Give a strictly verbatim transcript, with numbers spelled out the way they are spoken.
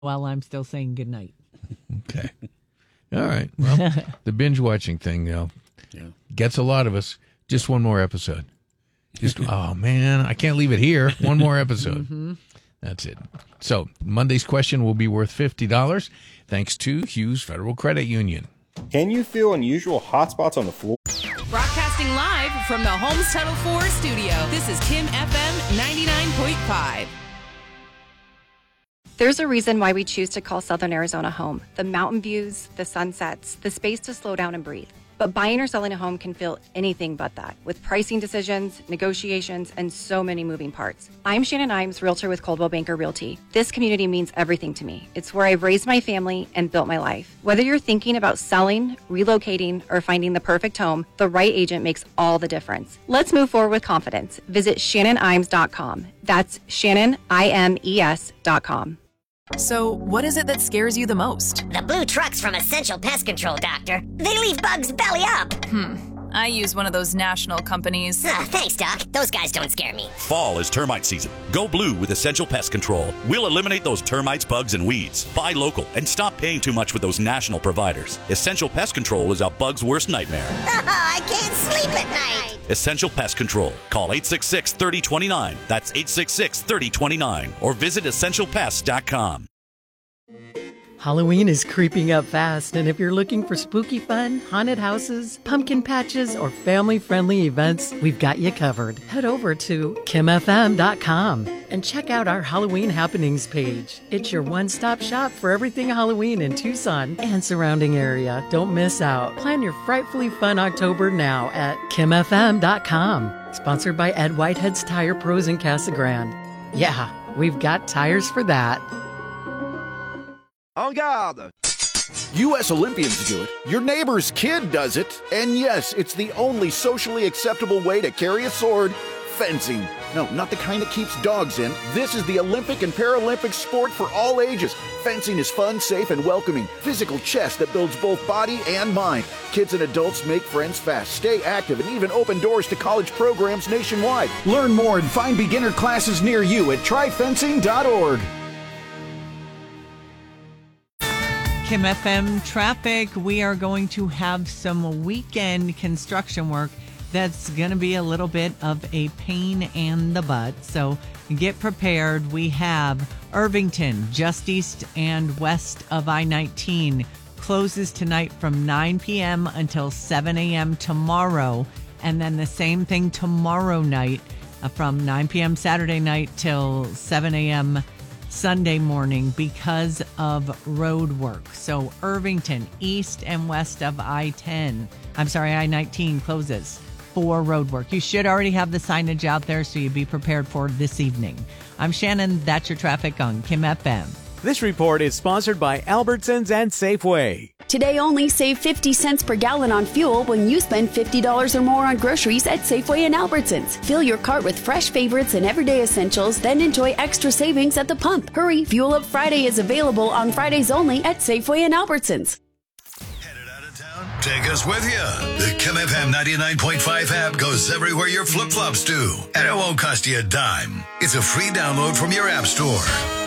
while I'm still saying goodnight. Okay. All right. Well, the binge watching thing, you know, yeah. gets a lot of us. Just one more episode. Just, oh, man, I can't leave it here. One more episode. mm-hmm. That's it. So Monday's question will be worth fifty dollars thanks to Hughes Federal Credit Union. Can you feel unusual hot spots on the floor? Broadcasting live from the Holmes Tunnel four studio, this is Kim F M ninety-nine point five. There's a reason why we choose to call Southern Arizona home. The mountain views, the sunsets, the space to slow down and breathe. But buying or selling a home can feel anything but that, with pricing decisions, negotiations, and so many moving parts. I'm Shannon Imes, realtor with Coldwell Banker Realty. This community means everything to me. It's where I've raised my family and built my life. Whether you're thinking about selling, relocating, or finding the perfect home, the right agent makes all the difference. Let's move forward with confidence. Visit Shannon Imes dot com. That's Shannon I M E S dot com. So, what is it that scares you the most? The blue trucks from Essential Pest Control, Doctor. They leave bugs belly up. Hmm. I use one of those national companies. Uh, thanks, Doc. Those guys don't scare me. Fall is termite season. Go blue with Essential Pest Control. We'll eliminate those termites, bugs, and weeds. Buy local and stop paying too much with those national providers. Essential Pest Control is a bug's worst nightmare. Oh, I can't sleep at night. Essential Pest Control. Call eight six six, three oh two nine. That's eight six six, three oh two nine. Or visit essential pest dot com. Halloween is creeping up fast, and if you're looking for spooky fun, haunted houses, pumpkin patches, or family-friendly events, we've got you covered. Head over to kim f m dot com and check out our Halloween happenings page. It's your one-stop shop for everything Halloween in Tucson and surrounding area. Don't miss out. Plan your frightfully fun October now at kim f m dot com. Sponsored by Ed Whitehead's Tire Pros in Casa Grande. Yeah, we've got tires for that. En garde! U S Olympians do it, your neighbor's kid does it, and yes, it's the only socially acceptable way to carry a sword, fencing. No, not the kind that keeps dogs in. This is the Olympic and Paralympic sport for all ages. Fencing is fun, safe, and welcoming. Physical chess that builds both body and mind. Kids and adults make friends fast, stay active, and even open doors to college programs nationwide. Learn more and find beginner classes near you at try fencing dot org. Kim F M traffic. We are going to have some weekend construction work that's going to be a little bit of a pain in the butt. So get prepared. We have Irvington, just east and west of I nineteen, closes tonight from nine p.m. until seven a.m. tomorrow. And then the same thing tomorrow night uh, from nine p.m. Saturday night till seven a.m. Sunday morning because of road work. So Irvington, east and west of I ten, I'm sorry, I nineteen closes for road work. You should already have the signage out there, so you be prepared for this evening. I'm Shannon. That's your traffic on Kim F M. This report is sponsored by Albertsons and Safeway. Today only save fifty cents per gallon on fuel when you spend fifty dollars or more on groceries at Safeway and Albertsons. Fill your cart with fresh favorites and everyday essentials, then enjoy extra savings at the pump. Hurry, Fuel Up Friday is available on Fridays only at Safeway and Albertsons. Headed out of town? Take us with you. The Kim F M ninety-nine point five app goes everywhere your flip-flops do, and it won't cost you a dime. It's a free download from your app store.